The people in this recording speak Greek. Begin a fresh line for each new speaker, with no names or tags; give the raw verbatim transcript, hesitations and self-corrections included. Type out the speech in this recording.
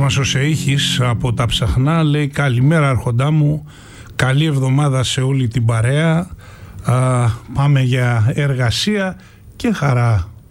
μας ο Σεΐχης από τα Ψαχνά λέει καλημέρα αρχοντά μου, καλή εβδομάδα σε όλη την παρέα, Α, πάμε για εργασία και χαρά.